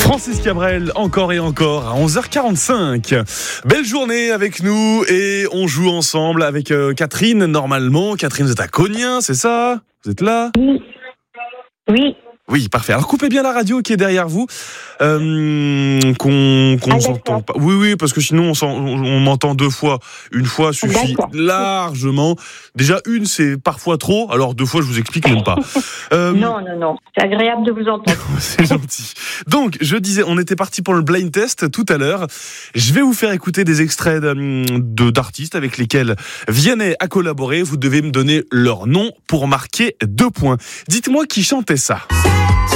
Francis Cabrel, encore et encore, à 11h45. Belle journée avec nous et on joue ensemble avec Catherine, normalement. Catherine, vous êtes à Cognin, c'est ça ? Vous êtes là ? Oui. Oui, parfait. Alors coupez bien la radio qui est derrière vous, qu'on s'entend pas. Oui, parce que sinon on m'entend deux fois. Une fois suffit largement. Déjà une, c'est parfois trop. Alors deux fois, je vous explique même pas. Non. C'est agréable de vous entendre. C'est gentil. Donc, je disais, on était parti pour le blind test tout à l'heure. Je vais vous faire écouter des extraits d'artistes avec lesquels Vianney a collaboré. Vous devez me donner leur nom pour marquer 2 points. Dites-moi qui chantait ça.